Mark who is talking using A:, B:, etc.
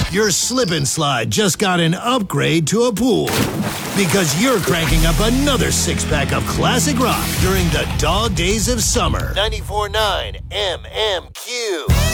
A: Your slip and slide just got an upgrade to a pool. Because you're cranking up another six-pack of classic rock during the dog days of summer. 94.9 MMQ.